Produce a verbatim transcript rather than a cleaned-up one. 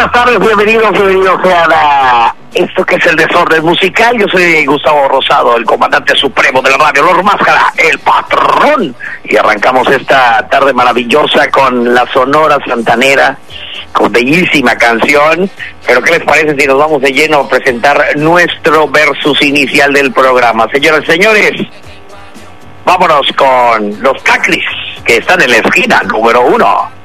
buenas tardes, bienvenidos, bienvenidos a la... esto que es el desorden musical. Yo soy Gustavo Rosado, el comandante supremo de la radio, Lord Máscara, el patrón. Y arrancamos esta tarde maravillosa con la Sonora Santanera, con bellísima canción. Pero ¿qué les parece si nos vamos de lleno a presentar nuestro versus inicial del programa? Señoras y señores, vámonos con los Cacris, que están en la esquina número uno.